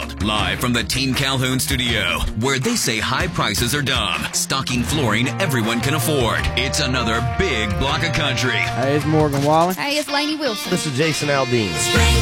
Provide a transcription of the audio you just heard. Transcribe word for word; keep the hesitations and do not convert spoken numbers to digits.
world. Live from the Team Calhoun studio, where they say high prices are dumb, stocking flooring everyone can afford. It's another big block of country. Hey, it's Morgan Wallen. Hey, it's Lainey Wilson. This is Jason Aldean. Spring